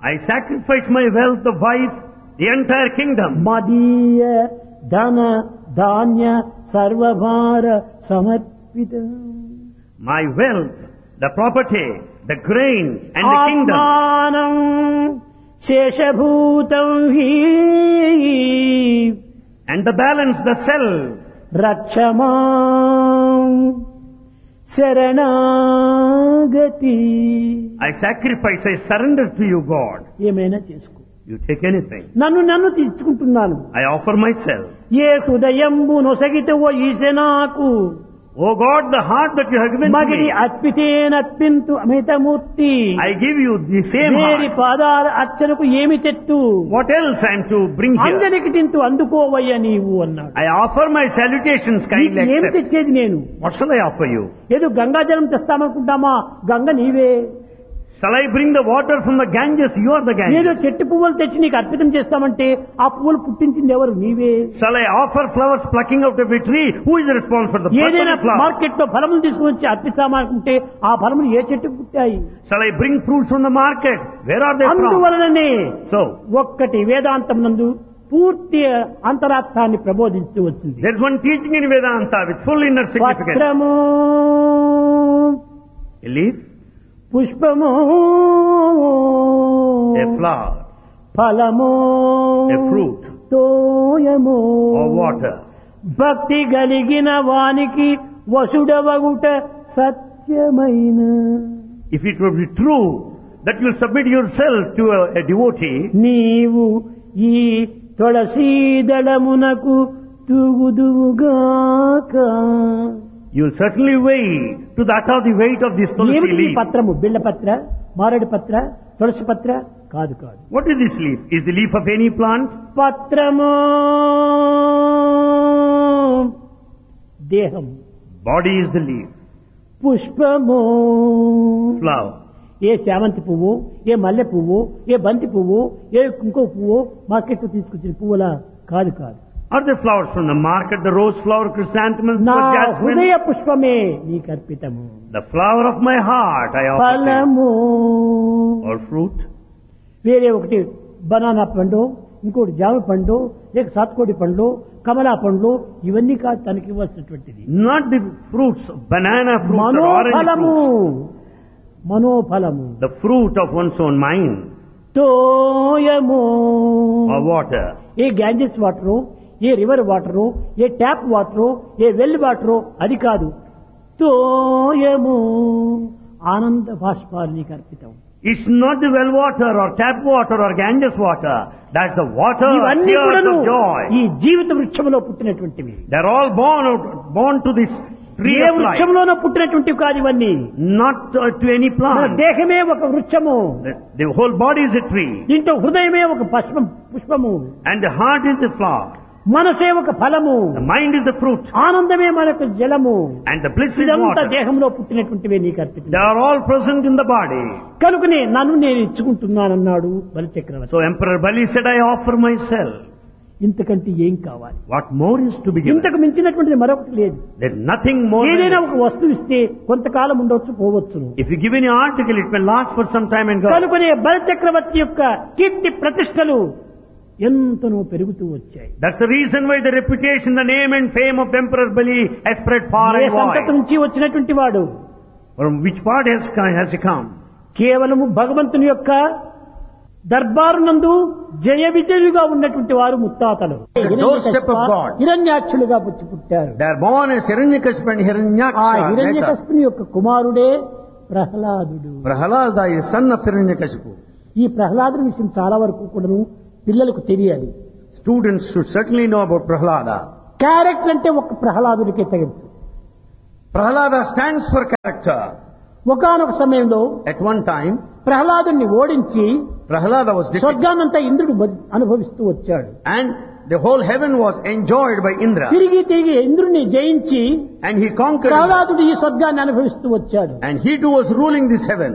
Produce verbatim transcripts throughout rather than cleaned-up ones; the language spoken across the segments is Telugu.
I sacrifice my wealth, the wife, the entire kingdom. మదీయ ధన ధాన్య సర్వభార సమర్పిత. My wealth, the property, the grain and the kingdom. ఆత్మానం శేషభూతం హి And the balance, the self. రక్షమాం శరణాగతి. I sacrifice, I surrender to you, God. ఏమైనా చేసుకో. You take anything. నన్ను నన్ను తీర్చుకుంటున్నాను. I offer myself. ఏ హృదయంబు నొసగితవో ఈశ నాకు Oh God, the heart that you have given to మగిడి me, అర్పితేనర్పింతు అమితమూర్తి. I give you the same వేరి heart. పాదాల అర్చనకు ఏమి తెత్తు What else I am to bring here? అంజనికి తింటూ అందుకోవయ్య నీవు అన్నాడు. I offer my salutations, నీకు kindly ఏమి accept. తెచ్చేది నేను? What shall I offer you? ఏదో గంగాజలం తెస్తామనుకుంటామా? గంగ నీవే. Shall I bring the water from the Ganges? You are the ఏదో Ganges. చెట్టు పువ్వులు తెచ్చి నీకు అర్పితం చేస్తామంటే ఆ పువ్వులు పుట్టించింది ఎవరు? నీవే. Shall I offer flowers plucking out of a tree? Who is responsible for the plucking ఏదైనా of flowers? మార్కెట్ లో ఫలములు తీసుకుని వచ్చి అర్పిస్తామనుకుంటే ఆ ఫలములు ఏ చెట్టుకు పుట్టాయి? Shall I bring fruits from the market? Where are they from? అందువలననే So, ఒక్కటి వేదాంతం నందు పూర్తి అంతరార్థాన్ని ప్రబోధించి వచ్చింది. there is one teaching in Vedanta with full inner significance. పత్రము A leaf, పుష్పము a flower, ఫలము a fruit, తోయము or water. భక్తి కలిగిన వానికి వసుడవగుట సత్యమైన. If it would be true that you submit yourself to a, a devotee, నీవు ఈ తులసీదళమునకు తూగుదువుగాక. you will certainly weigh to that of the weight of this tulsi ఏమిటి ఈ leaf. పత్రము? బిళ్ళ పత్ర, మారేడు పత్ర, తులసి పత్ర కాదు కాదు. What is this leaf? Is the leaf of any plant? పత్రము దేహం, Body is the leaf. పుష్పము Flower. ఏ శామంతి పువ్వు, ఏ మల్లె పువ్వు, ఏ బంతి పువ్వు, ఏ ఇంకో పువ్వు మార్కెట్ తీసుకొచ్చిన పువ్వులా కాదు కాదు. Are the flowers from the market, the rose flower, chrysanthemum, నా jasmine? హృదయ పుష్పమే నీకు అర్పితము. The flower of my heart I offer to you. ఫలము Or fruit. వేరే ఒకటి బనానా పండు, ఇంకోటి జామ పండు, లేక సాత్కోడి పండు, కమలా పండ్లు, ఇవన్నీ కాదు తనకి ఇవ్వాల్సినటువంటిది. Not the fruits, banana fruits or orange మనోఫలము, fruits. మనోఫలము The fruit of one's own mind. తోయము Or water. A Ganges water, A river water, A tap water, A well water అది కాదు. తోయము ఆనంద బాష్పాలు నీకు అర్పితం. It's not the well water or tap water or Ganges water. That's the water of ఇవన్నీ tears కూడాను of joy. ఈ జీవిత వృక్షములో పుట్టినటువంటివి. They're all born out, born to this tree A of life. వృక్షంలోనూ పుట్టినటువంటివి కాదు ఇవన్నీ. Not uh, to any మన plant. దేహమే ఒక వృక్షము, The, the whole body is a tree. దీంట్లో హృదయమే ఒక పుష్పం పుష్పము, And the heart is the flower. మనసే ఒక ఫలము, The mind is the fruit. ఆనందమే మనకు జలము. And the bliss is ఇదంతా water. దేహంలో పుట్టినటువంటివే నీకు అర్పితం. They are all present in the body. కనుకనే నన్ను నేను ఇచ్చుకుంటున్నానన్నాడు బలిచక్రవర్తి. So Emperor Bali said, I offer myself. ఇంతకంటే ఏం కావాలి? What more is to be given? ఇంతకు మించినటువంటిది మరొకటి లేదు. There's nothing more than ఏదైనా this. ఒక వస్తువు ఇస్తే కొంతకాలం ఉండొచ్చు, పోవచ్చును. If you give any article, it may last for some time and go. కనుకనే బలిచక్రవర్తి యొక్క కీర్తి ప్రతిష్టలు ఎంతనో పెరుగుతూ వచ్చాయి. That's the reason why the reputation, the name and fame of Emperor Bali has spread far A and సంతతి wide. నుంచి వచ్చినటువంటి వాడు? From which part has, has he come? కేవలము భగవంతుని యొక్క దర్బారు నందు జయ విజయులుగా ఉన్నటువంటి వారు ముత్తాతలు. The doorstep of God. హిరణ్యాక్షులుగా పుట్టి పుట్టారు. They are born as Hiranyakashipu and ఆ Hiranyaksha. హిరణ్యకశిపుని యొక్క కుమారుడే ప్రహ్లాదుడు. Prahalada is son of Hiranyakashipu. ఈ ప్రహ్లాదుని విషయం చాలా వరకు కూడాను పిల్లలకు తెలియాలి. Students should certainly know about Prahalada. Character అంటే ఒక ప్రహ్లాదుడికే తగచ్చు. Prahalada stands for character. ఒకానొక సమయంలో At one time, ప్రహ్లాదుని ఓడించి Prahalada was defeated. స్వర్గాన్నంతా ఇంద్రుడు బ- అనుభవిస్తూ వచ్చాడు. And the whole heaven was enjoyed by Indra. తిరిగి తిరిగి ఇంద్రుడిని జయించి And he conquered. ప్రహ్లాదుడు ఈ స్వర్గాన్ని అనుభవిస్తూ వచ్చాడు. And he too was ruling this heaven.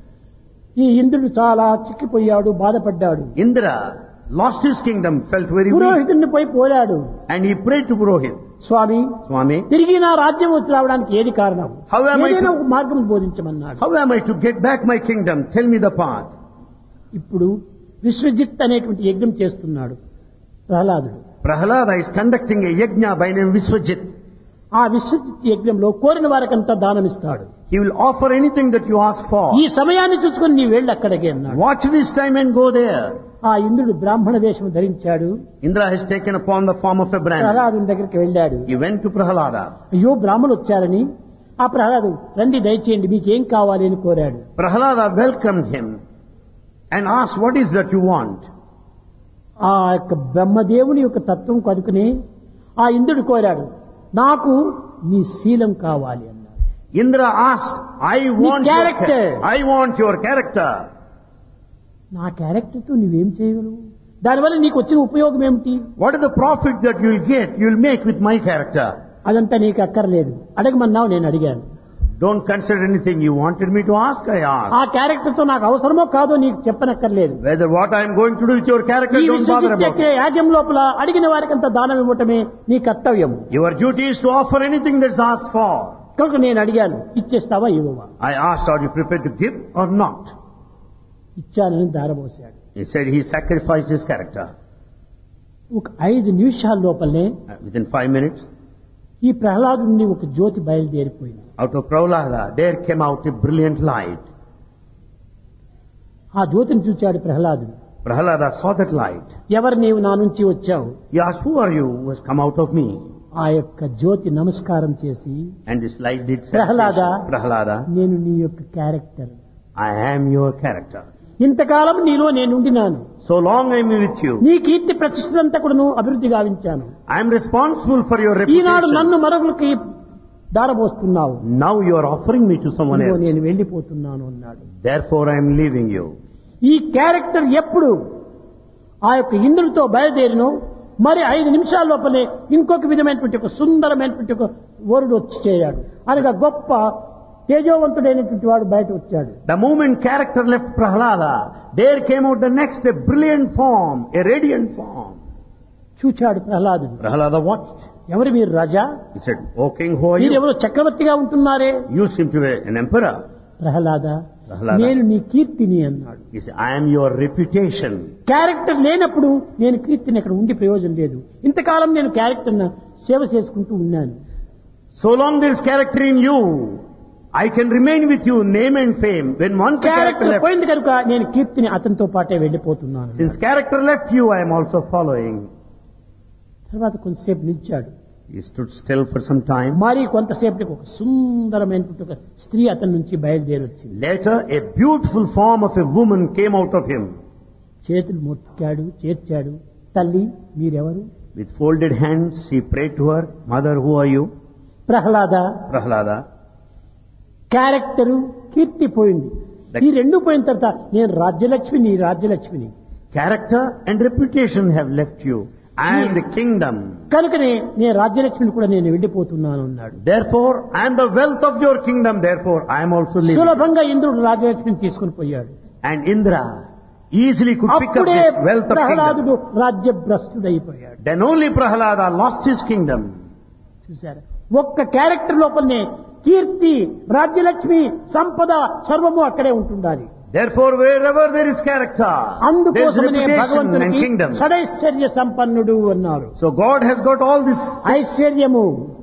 ఈ ఇంద్రుడు చాలా చిక్కిపోయాడు, బాధపడ్డాడు. Indra lost his kingdom, felt very weak. పురోహితుడిని పోయి పోరాడు. And he prayed to Purohit. Swamy, Swami, తిరిగి నా రాజ్యం వచ్చి రావడానికి ఏది కారణం? How am I ఏదైనా to- ఒక మార్గం బోధించమన్నాడు. how am I to get back my kingdom? Tell me the path. ఇప్పుడు విశ్వజిత్ అనేటువంటి యజ్ఞం చేస్తున్నాడు ప్రహ్లాదుడు. Prahlada is conducting a yajna by name Viswajit. ఆ విశ్వజిత్ యజ్ఞంలో కోరిన వారికంతా దానమిస్తాడు. He will offer anything that you ask for. ఈ సమయాన్ని చూసుకొని నీ వెళ్ళి అక్కడికి అన్నాడు. Watch this time and go there. ఆ ఇంద్రుడు బ్రాహ్మణ వేషం ధరించాడు. Indra has taken upon the form of a Brahmin. ప్రహ్లాదుని దగ్గరికి వెళ్ళాడు. He went to Prahlada. అయ్యో బ్రాహ్మణులు వచ్చారని ఆ ప్రహ్లాదు రండి దయచేయండి మీకేం కావాలి అని కోరాడు. Prahlada welcomed him and asked, what is that you want? ఆ యొక్క బ్రహ్మదేవుని యొక్క తత్వం కనుకుని ఆ ఇంద్రుడు కోరాడు, నాకు నీ శీలం కావాలి అన్నాడు. Indra asked, I want your character. cha- I want your character. నా క్యారెక్టర్తో నువ్వేం చేయగలవు? దానివల్ల నీకు వచ్చిన ఉపయోగం ఏమిటి? What is the profit that you will get, you will make with my character? అదంతా నీకు అక్కర్లేదు, అడగమన్నావు నేను అడిగాను. Don't consider anything you wanted me to ask, I ఆ asked. క్యారెక్టర్తో నాకు అవసరమో కాదో నీకు చెప్పనక్కర్లేదు. Whether what I am going to do with your character, ఈ don't bother about Vishwajit it. యాజ్ఞం లోపల అడిగిన వారికంతా దానం ఇవ్వటమే నీ కర్తవ్యం. Your duty is to offer anything that's asked for. కనుక నేను అడిగాను, ఇచ్చేస్తావా ఇవ్వవా? I asked, are you prepared to give or not? ఇచ్చానని దారబోసాడు. He said he sacrificed his character. ఒక ఐదు నిమిషాల లోపలనే Uh, Within five minutes, ఈ ప్రహ్లాదుని ఒక జ్యోతి బయలుదేరిపోయింది. out of Prahlada, there came out a brilliant light. ఆ జ్యోతిని చూచాడు ప్రహ్లాదుడు. Prahlada saw that light. ఎవరు నీవు నా నుంచి వచ్చావు? He asked, who are you who has come out of me? ఆ యొక్క జ్యోతి నమస్కారం చేసి, And this light did say, Prahlada. Prahlada, నేను నీ యొక్క character, I am your character. ఇంతకాలం నీలో నేను ఉండినాను, So long I am with you. నీ కీర్తి ప్రతిష్టంతా కూడా నువ్వు అభివృద్ధి గావించాను. I am responsible for your Eenadu reputation. నన్ను మరొకరికి దారబోస్తున్నావు, Now you are offering me to someone ఇదిగో else. నేను వెళ్ళిపోతున్నాను అన్నాడు. Therefore I am leaving you. ఈ క్యారెక్టర్ ఎప్పుడు ఆ యొక్క ఇంద్రుడితో బయలుదేరినో మరి ఐదు నిమిషాల లోపలే ఇంకొక విధమైనటువంటి ఒక సుందరమైనటువంటి ఒక వరుడు వచ్చి చేరాడు. అనగా గొప్ప తేజోవంతుడైనటువంటి వాడు బయట వచ్చాడు. The moment character left Prahlada, there came out the next a brilliant form, a radiant form. చూచాడు ప్రహ్లాదుడు. Prahlada watched. ఎవరు మీరు రాజా? He said, O king, who are మీరు you? ఎవరు చక్రవర్తిగా ఉంటున్నారే? You seem to be an emperor. Prahlada, Prahlada. నేను నీ కీర్తిని అన్నాడు. He said, I am your reputation. Character లేనప్పుడు నేను కీర్తిని అక్కడ ఉండి ప్రయోజనం లేదు. ఇంతకాలం నేను క్యారెక్టర్ సేవ చేసుకుంటూ ఉన్నాను. So long there is character in you, I can remain with you, name and fame. When once the character character left, పోయింది కనుక నేను కీర్తిని అతనితో పాటే వెళ్ళిపోతున్నాను. since character left you, I am also following. తర్వాత కొంతసేపు నిలిచాడు. He stood still for some time. మరి కొంతసేపటికి ఒక సుందరమైనటువంటి ఒక స్త్రీ అతని నుంచి బయలుదేరి వచ్చింది. Later, a beautiful form of a woman came out of him. చేతులు మొక్కాడు, చేర్చాడు. తల్లి మీరెవరు? With folded hands, he prayed to her, Mother, who are you? Prahlada. Prahlada. Character, కీర్తి పోయింది. ఈ రెండు పోయిన తర్వాత నేను రాజ్యలక్ష్మి, నీ రాజ్యలక్ష్మిని. Character and reputation have left you. I am the kingdom. కనుకనే నేను రాజ్యలక్ష్మిని కూడా నేను వెళ్ళిపోతున్నాను అన్నాడు. Therefore, I am the wealth of your kingdom. Therefore, I am also leaving. సులభంగా ఇంద్రుడు రాజ్యలక్ష్మిని తీసుకుని పోయాడు. And Indra easily could pick up అప్పుడే this wealth of ప్రహ్లాదుడు kingdom. రాజ్యభ్రష్టుడైపోయాడు. Then only Prahlada lost his kingdom. చూశారు, ఒక్క క్యారెక్టర్ లోపలనే కీర్తి, రాజ్యలక్ష్మి, సంపద సర్వము అక్కడే ఉంటుండాలి. Therefore, wherever there is character, there is అందుకోసమనే reputation and భగవంతునికి kingdom. షడైశ్వర్య సంపన్నుడు అన్నారు. So God has got all this. ఐశ్వర్యము,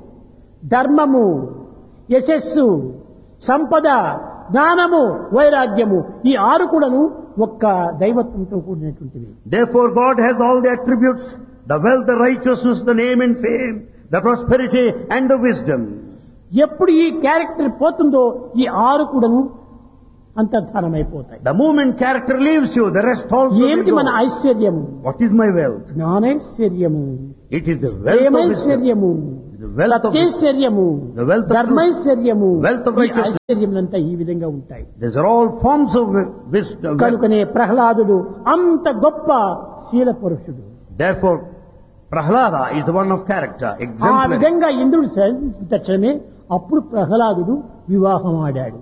ధర్మము, యశస్సు, సంపద, జ్ఞానము, వైరాగ్యము, ఈ ఆరు కూడాను ఒక్క దైవత్వంతో కూడినటువంటివి. Therefore, God has all the attributes: the wealth, the righteousness, the name and fame, the prosperity and the wisdom. ఎప్పుడు ఈ క్యారెక్టర్ పోతుందో ఈ ఆరు కూడాను అంతర్ధానమైపోతాయి. The moment character leaves you, the rest also will ఏమిటి మన go. ఐశ్వర్యము? What is my wealth? జ్ఞానైశ్వర్యము, It is the wealth of wisdom. ప్రేమైశ్వర్యము, The wealth of సత్యైశ్వర్యము, The wealth of ధర్మైశ్వర్యము, Wealth of ఈ righteousness. ఐశ్వర్యములంతా ఈ విధంగా ఉంటాయి. These are all forms of wi- wisdom. కనుకనే ప్రహ్లాదుడు అంత గొప్ప శీల పురుషుడు. Therefore, Prahlada is one of character, ఆ exemplary. విధంగా ఇంద్రుడు శాంతించిన తక్షణమే అప్పుడు ప్రహ్లాదుడు వివాహం ఆడాడు.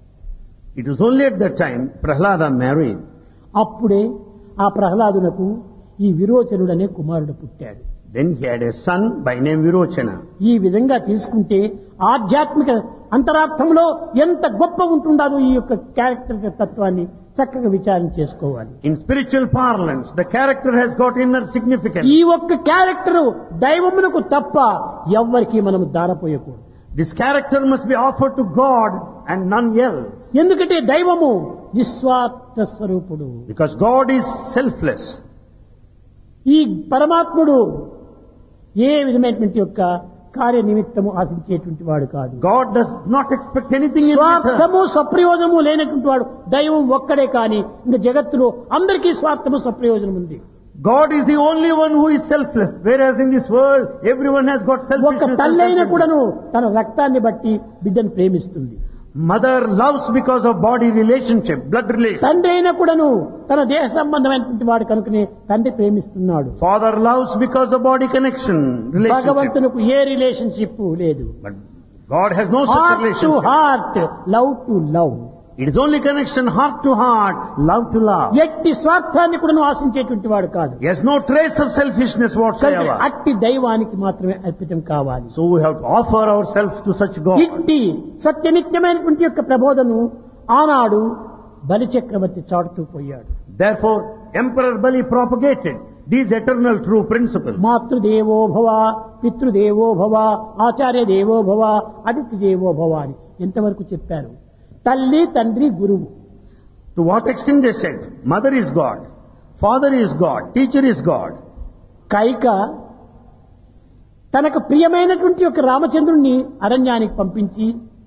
It was only at that time Prahlada married. అప్పుడే ఆ ప్రహ్లాదునకు ఈ విరోచనుడు అనే కుమారుడు పుట్టాడు. Then he had a son by name Virochana. ఈ విధంగా తీసుకుంటే ఆధ్యాత్మిక అంతరార్థంలో ఎంత గొప్ప ఉంటుందో ఈ యొక్క క్యారెక్టర్ తత్వాన్ని చక్కగా విచారణ చేసుకోవాలి. In spiritual parlance, the character has got inner significance. ఈ ఒక్క క్యారెక్టర్ దైవమునకు తప్ప ఎవ్వరికి మనం దారపోయకూడదు. This character must be offered to God and none else. ఎందుకంటే దైవము నిస్వార్థ స్వరూపుడు. Because God is selfless. ఈ పరమాత్ముడు ఏ విధమైనటువంటి యొక్క కార్య నిమిత్తము ఆశించేటువంటి వాడు కాదు. God does not expect anything in return. స్వార్థము స్వప్రయోజనము లేనటువంటి వాడు దైవం ఒక్కడే కాని ఇంకా జగత్తులో అందరికీ స్వార్థము స్వప్రయోజనం ఉంది. God is the only one who is selfless, whereas in this world everyone has got ఒక selfishness. తల్లైన కూడాను తన రక్తాన్ని బట్టి బిడ్డను ప్రేమిస్తుంది. Mother loves because of body relationship, blood relation. తండ్రి అయినా కూడాను తన దేహ సంబంధమైనటువంటి వాడు కనుకనే తండ్రి ప్రేమిస్తున్నాడు. Father loves because of body connection, relationship. భగవంతునికి ఏ రిలేషన్షిప్ లేదు. But God has no such heart to relationship. Heart, love to love. It is only connection heart to heart, love to love. ఎట్టి స్వార్థాన్ని కూడాను ఆశించేటువంటి వాడు కాదు. He has no trace of selfishness కనుక whatsoever. అట్టి దైవానికి మాత్రమే అర్పితం కావాలి. So we have to offer ourselves to such God. ఇట్టి సత్యనిత్యమైనటువంటి యొక్క ప్రబోధను ఆనాడు బలి చక్రవర్తి చాటుతూ పోయాడు. Therefore, Emperor Bali propagated these eternal true principles. మాతృదేవో భవ, పితృదేవో భవ, ఆచార్య దేవో భవ, అతిథి దేవో భవ అని ఎంతవరకు చెప్పారు. తల్లి, తండ్రి, గురువు. To what extent they said, mother is God, father is God, teacher is God. Kaika తనకు ప్రియమైనటువంటి యొక్క రామచంద్రుణ్ణి అరణ్యానికి పంపించి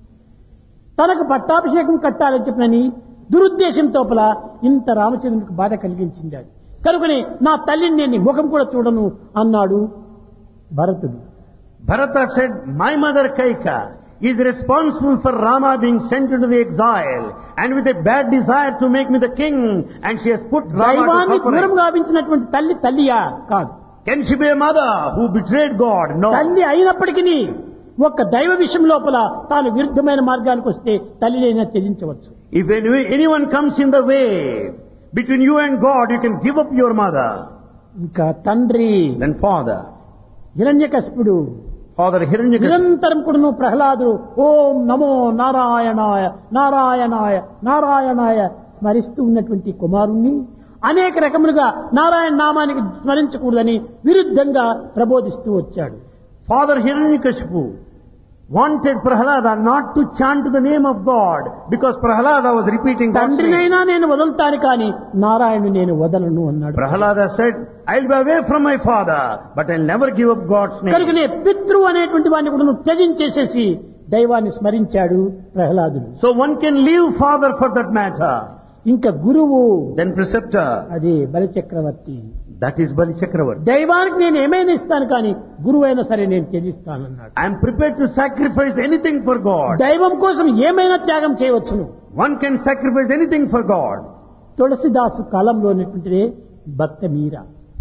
తనకు పట్టాభిషేకం కట్టాలని చెప్పినని దురుద్దేశం తోపల ఇంత రామచంద్రునికి బాధ కలిగించింది. అది కనుకనే నా తల్లిని నేను ముఖం కూడా చూడను అన్నాడు భరతుడు. Bharata said, my mother Kaika is responsible for Rama being sent into the exile and with a bad desire to make me the king, and she has put Rama to దైవాన్ని దూరం suffering. గావించినటువంటి తల్లి తల్లియా కాదు. Can she be a mother who betrayed God? No. తల్లి అయినప్పటికీ ఒక్క దైవ విషయం లోపల తాను విరుద్ధమైన మార్గానికి వస్తే తల్లినైనా త్యజించవచ్చు. If any- anyone comes in the way between you and God, you can give up your mother. ఇంకా తండ్రి Then father. హిరణ్యకశిపుడు Father Hiranyakashipu. నిరంతరం కూడా ప్రహ్లాదుడు ఓం నమో నారాయణాయ నారాయణాయ నారాయణాయ స్మరిస్తూ ఉన్నటువంటి కుమారుణ్ణి అనేక రకములుగా నారాయణ నామానికి స్మరించకూడదని విరుద్ధంగా ప్రబోధిస్తూ వచ్చాడు. Father Hiranyakashipu wanted Prahlada not to chant the name of God because Prahlada was repeating God's name. తండ్రినైనా నేను వదులుతాను కానీ నారాయణుని నేను వదలను అన్నాడు. Prahlada said, I'll be away from my father, but I'll never give up God's name. కనుకనే పితృ అనేటువంటి వాడిని కూడా నువ్వు త్యజించేసేసి దైవాన్ని స్మరించాడు ప్రహ్లాదుడు. So one can leave father for that matter. ఇంకా గురువు Then preceptor, అది బలిచక్రవర్తి. that is Bali Chakravarti. దైవానికి నేను ఏమైనా ఇస్తాను కానీ గురువు అయినా సరే నేను త్యజిస్తానన్నాడు. I am prepared to sacrifice anything for God. దైవం కోసం ఏమైనా త్యాగం చేయవచ్చును. One can sacrifice anything for God. తులసిదాసు కాలంలో ఉన్నటువంటిదే భక్త మీరా.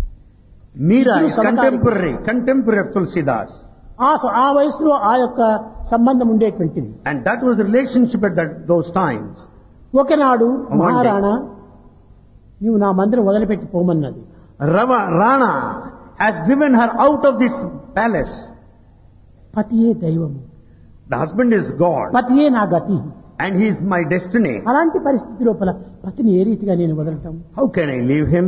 Meera is Samakanika. contemporary, contemporary of Tulsidas. ఆ స- ఆ వయసులో ఆ యొక్క సంబంధం ఉండేటువంటిది. And that was the relationship at that, those times. ఒకనాడు day. మహారాణా నీవు నా మందిరం వదిలిపెట్టి పోమన్నది. Rava, Rana has driven her out of this palace. పతియే దైవము, The husband is God పతియే నా గతి. and he is my destiny. అలాంటి పరిస్థితి లోపల పతిని ఏ రీతిగా నేను వదలటం? How can I leave him?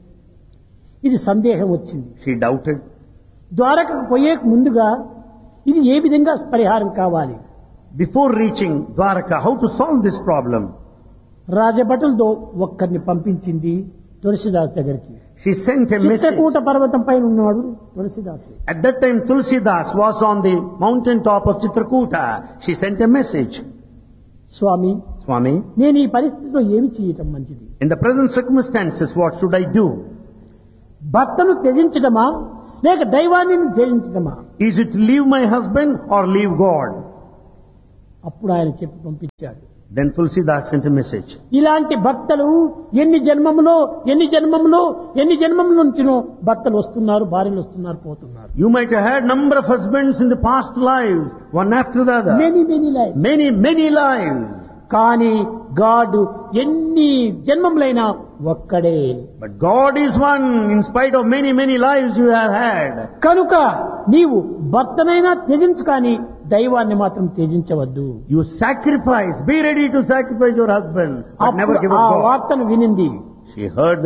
ఇది సందేహం వచ్చింది. She doubted. ద్వారకకు పోయే ముందుగా ఇది ఏ విధంగా పరిహారం కావాలి? Before reaching Dwaraka, how to solve this problem? రాజభటులతో ఒక్కరిని పంపించింది తులసిదాస్ దగ్గరికి. She sent a message. Chitrakoot పర్వతం పైన ఉన్నాడు తులసిదాసు. At that time, Tulsidas was on the mountain top of Chitrakuta. She sent a message. Swamy, Swami, నేను ఈ పరిస్థితిలో ఏమి చేయటం మంచిది? in the present circumstances, what should I do? భర్తను త్యజించడమా లేక దైవాన్ని త్యజించడమా? Is it to leave my husband or leave God? అప్పుడు ఆయన చెప్పి పంపించాడు. Then Tulsidas sent a message. ఇలాంటి భర్తలు ఎన్ని జన్మములో ఎన్ని జన్మములో ఎన్ని జన్మముల నుంచినో భర్తలు వస్తున్నారు, భార్యలు వస్తున్నారు, పోతున్నారు. You might have had number of husbands in the past lives, one after the other. Many many life. Many, many lives. కానీ గాడ్ ఎన్ని జన్మములైనా ఒక్కడే. But God is one in spite of many, many lives you have had. కనుక నీవు భర్తనైనా త్యజించు కానీ దైవాన్ని మాత్రం త్యజించవద్దు. You sacrifice, be ready to sacrifice your husband, but never అప్పుడు give ఆ up God. వార్తను వినింది. She heard